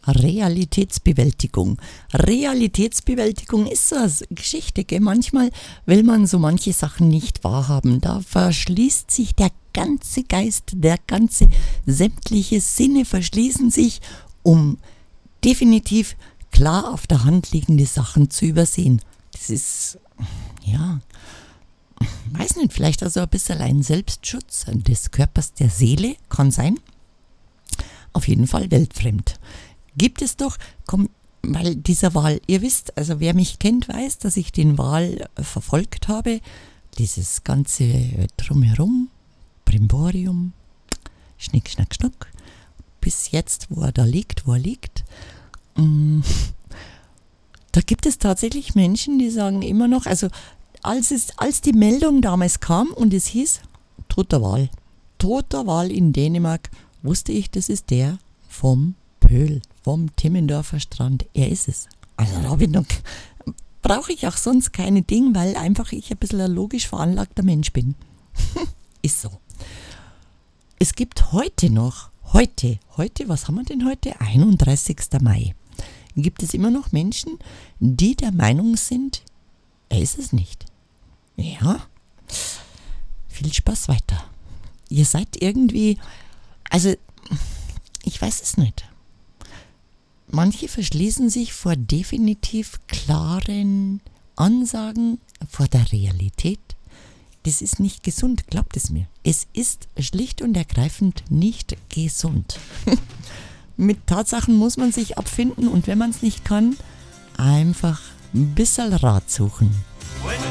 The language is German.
Realitätsbewältigung. Realitätsbewältigung ist so eine Geschichte, gell? Manchmal will man so manche Sachen nicht wahrhaben. Da verschließt sich der ganze Geist, der ganze sämtliche Sinne verschließen sich, um definitiv klar auf der Hand liegende Sachen zu übersehen. Das ist, ja, weiß nicht, vielleicht also ein bisschen ein Selbstschutz des Körpers, der Seele, kann sein. Auf jeden Fall weltfremd. Gibt es doch, weil dieser Wal, ihr wisst, also wer mich kennt, weiß, dass ich den Wal verfolgt habe. Dieses ganze Drumherum, Brimborium, Schnick, Schnack, Schnuck, bis jetzt, wo er da liegt, wo er liegt. Da gibt es tatsächlich Menschen, die sagen immer noch, also als die Meldung damals kam und es hieß, toter Wal in Dänemark, wusste ich, das ist der vom Pöhl, vom Timmendorfer Strand. Er ist es. Also da brauche ich auch sonst keine Dinge, weil einfach ich ein bisschen ein logisch veranlagter Mensch bin. Ist so. Es gibt heute, was haben wir denn heute? 31. Mai. Gibt es immer noch Menschen, die der Meinung sind, er ist es nicht. Ja, viel Spaß weiter. Ihr seid irgendwie, also ich weiß es nicht. Manche verschließen sich vor definitiv klaren Ansagen, vor der Realität. Das ist nicht gesund, glaubt es mir. Es ist schlicht und ergreifend nicht gesund. Mit Tatsachen muss man sich abfinden und wenn man es nicht kann, einfach ein bisschen Rat suchen.